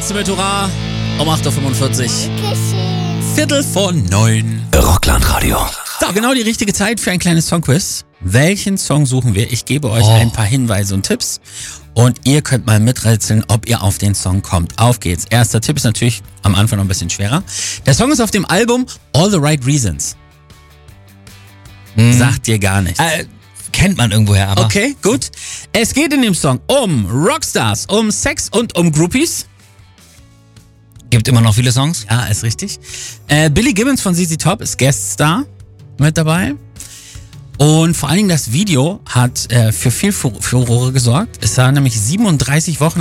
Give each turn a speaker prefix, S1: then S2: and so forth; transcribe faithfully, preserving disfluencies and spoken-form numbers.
S1: Matze mit Hurra um acht Uhr fünfundvierzig. Viertel vor neun.
S2: Rockland Radio.
S1: So, genau die richtige Zeit für ein kleines Songquiz. Welchen Song suchen wir? Ich gebe euch
S2: Oh.
S1: ein paar Hinweise und Tipps. Und ihr könnt mal miträtseln, ob ihr auf den Song kommt. Auf geht's. Erster Tipp ist natürlich am Anfang noch ein bisschen schwerer. Der Song ist auf dem Album All the Right Reasons.
S2: Hm.
S1: Sagt dir gar nichts.
S2: Äh, kennt man irgendwoher, aber...
S1: Okay, gut. Es geht in dem Song um Rockstars, um Sex und um Groupies.
S2: Gibt immer noch viele Songs.
S1: Ja, ist richtig. Äh, Billy Gibbons von Z Z Top ist Gueststar mit dabei. Und vor allen Dingen das Video hat äh, für viel Fu- Furore gesorgt. Es sah nämlich siebenunddreißig Wochen